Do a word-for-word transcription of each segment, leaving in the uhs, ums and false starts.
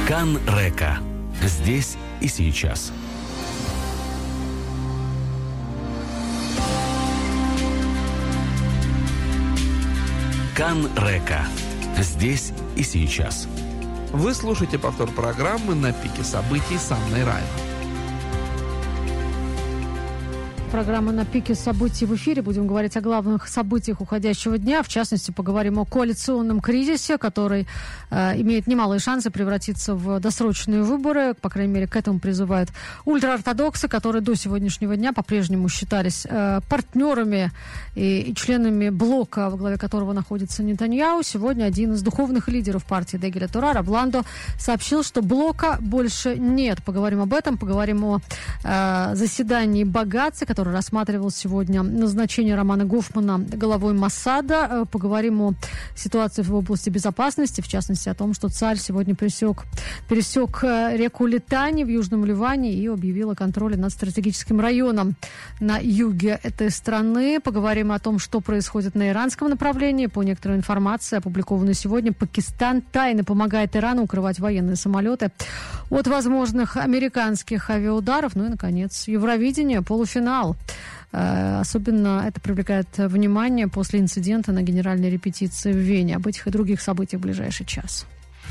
Кан Река. Здесь и сейчас. Кан Река. Здесь и сейчас. Вы слушаете повтор программы «На пике событий» с Анной Райан. Программа «На пике событий» в эфире. Будем говорить о главных событиях уходящего дня. В частности, поговорим о коалиционном кризисе, который э, имеет немалые шансы превратиться в досрочные выборы. По крайней мере, к этому призывают ультраортодоксы, которые до сегодняшнего дня по-прежнему считались э, партнерами и, и членами блока, во главе которого находится Нетаньяху. Сегодня один из духовных лидеров партии Дегель ха-Тора, Рав Ландо, сообщил, что блока больше нет. Поговорим об этом. Поговорим о э, заседании Багаца, который который рассматривал сегодня назначение Романа Гофмана главой Моссада. Поговорим о ситуации в области безопасности, в частности о том, что царь сегодня пересек, пересек реку Литани в Южном Ливане и объявил о контроле над стратегическим районом на юге этой страны. Поговорим о том, что происходит на иранском направлении. По некоторой информации, опубликованной сегодня, Пакистан тайно помогает Ирану укрывать военные самолеты от возможных американских авиаударов. Ну и, наконец, Евровидение, полуфинал. Особенно это привлекает внимание после инцидента на генеральной репетиции в Вене. Об этих и других событиях в ближайший час.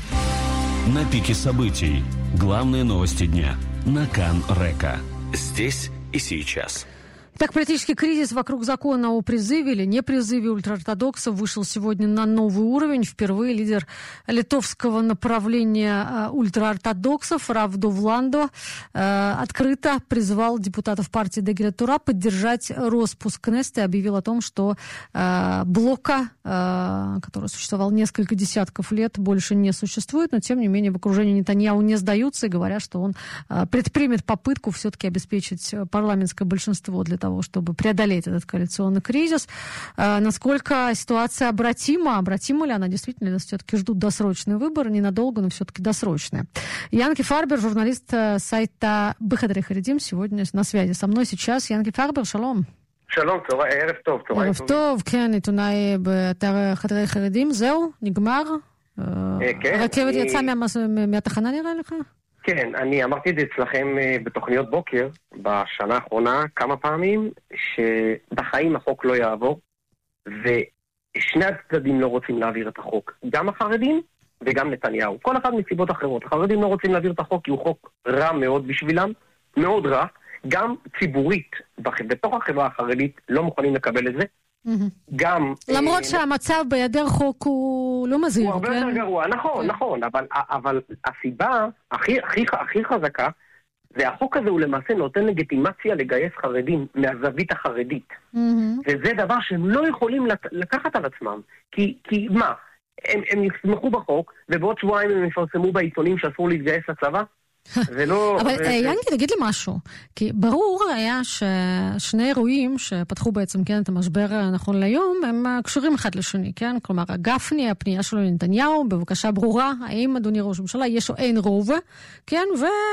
На пике событий. Главные новости дня. На Кан Река. Здесь и сейчас. Так, политический кризис вокруг закона о призыве или не призыве ультраортодоксов вышел сегодня на новый уровень. Впервые лидер литовского направления ультраортодоксов Рав Дов Ландо э, открыто призвал депутатов партии Дегель ха-Тора поддержать роспуск Кнессета и объявил о том, что э, блока, э, который существовал несколько десятков лет, больше не существует, но тем не менее в окружении Нетаньяху не сдаются и говорят, что он э, предпримет попытку все-таки обеспечить парламентское большинство для того, чтобы преодолеть этот коалиционный кризис. А, насколько ситуация обратима? Обратима ли она? Действительно ли нас все-таки ждут досрочные выборы? Ненадолго, но все-таки досрочные. Янки Фарбер, журналист сайта Бехадрей Харедим, сегодня на связи со мной сейчас. Янки Фарбер, шалом. שלום, ערב טוב. ערב טוב, כן, עיתונאי באתר חדרי חרדים. זהו, נגמר? הרכבת יצאה מהתחנה נראה לך? כן, אני אמרתי את זה אצלכם בתוכניות בוקר, בשנה האחרונה, כמה פעמים, שבחיים החוק לא יעבור, ושני הצדדים לא רוצים להעביר את החוק. גם החרדים וגם נתניהו. כל אחד מסיבות אחרות. החרדים לא רוצים להעביר את החוק, כי הוא חוק רע מאוד בשבילם, מאוד רע. גם ציבורית, בתוך החברה החרדית, לא מוכנים לקבל את זה. גם... למרות שהמצב בידר חוק הוא לא מזהיר, הוא הרבה יותר גרוע, נכון, נכון, אבל הסיבה הכי חזקה, זה החוק הזה הוא למעשה נותן לגיטימציה לגייס חרדים מהזווית החרדית. וזה דבר שהם לא יכולים לקחת על עצמם. כי מה? הם יסמכו בחוק, ובעוד שבועיים הם יפרסמו בעיתונים שאסור להתגייס לצבא, אבל ינקי, תגיד לי משהו, כי ברור היה ששני אירועים שפתחו בעצם כן את המשבר נכון ליום, הם קשורים אחד לשני, כן? כלומר, גפני, הפנייה שלו לנתניהו, בבקשה ברורה, האם אדוני ראש הממשלה יש או אין רוב, כן?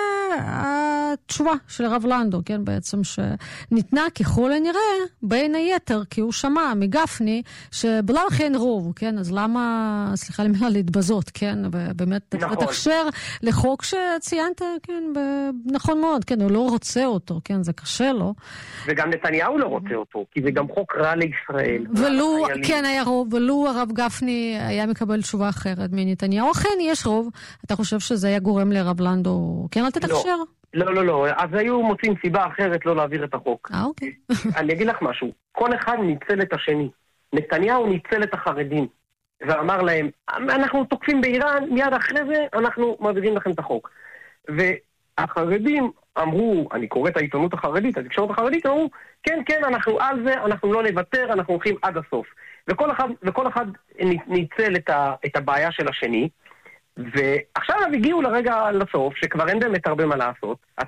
והתשובה של הרב לנדו, כן? בעצם שניתנה ככל הנראה בין היתר, כי הוא שמע מגפני שבלאו הכי אין רוב, כן? אז למה, סליחה למילה, להתבזות, כן? ובאמת תתאפשר לחוק שציינת כן, נכון מאוד, כן, הוא לא רוצה אותו, כן, זה קשה לו. וגם נתניהו לא רוצה אותו, כי זה גם חוק רע לישראל. ולו, כן, היה רוב, ולו הרב גפני היה מקבל תשובה אחרת מנתניהו. אכן, יש רוב. אתה חושב שזה היה גורם לרב לנדו, כן, אל תתקשר? לא, לא, לא, אז היו מוצאים סיבה אחרת לא להעביר את החוק. אה, אוקיי. אני אגיד לך משהו, כל אחד ניצל את השני. נתניהו ניצל את החרדים. ואמר להם, אנחנו תוקפים באיראן, מיד אחרי זה אנחנו מעבירים לכם את החוק. והחרדים אמרו, אני קורא את העיתונות החרדית, התקשורת החרדית, אמרו, כן, כן, אנחנו על זה, אנחנו לא נוותר, אנחנו הולכים עד הסוף. וכל אחד, וכל אחד ניצל את, ה, את הבעיה של השני, ועכשיו הגיעו לרגע לסוף, שכבר אין באמת הרבה מה לעשות,